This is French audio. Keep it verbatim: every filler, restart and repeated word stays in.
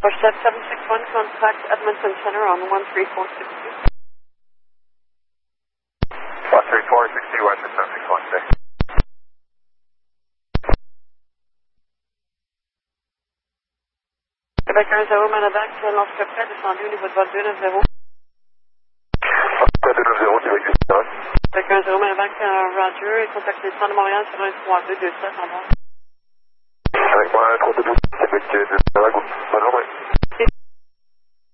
Porchette seven six one, contact Edmonton Center on one three four six two. one three four six two, Edmonton seven six one, six. Québec un zéro, Manovac, lance près, descendu au niveau de vol deux neuf zéro. deux neuf zéro, Québec deux zéro. Québec un zéro, Manovac, Roger, et contactez le centre de Montréal sur un trois deux deux sept, en bas. Avec moi, un trois deux deux, Québec deux zéro, bonne journée.